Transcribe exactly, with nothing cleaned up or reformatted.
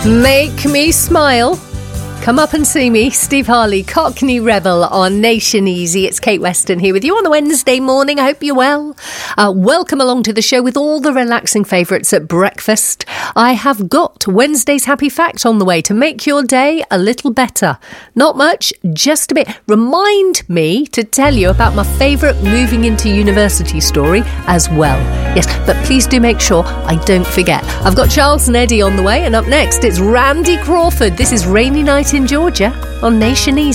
Make me smile. Come up and see me, Steve Harley, Cockney Rebel on Nation Easy. It's Kate Weston here with you on the Wednesday morning. I hope you're well. Uh, welcome along to the show with all the relaxing favourites at breakfast. I have got Wednesday's Happy Fact on the way to make your day a little better. Not much, just a bit. Remind me to tell you about my favourite moving into university story as well. Yes, but please do make sure I don't forget. I've got Charles and Eddie on the way, and up next it's Randy Crawford. This is Rainy Night in Georgia on Nation Easy.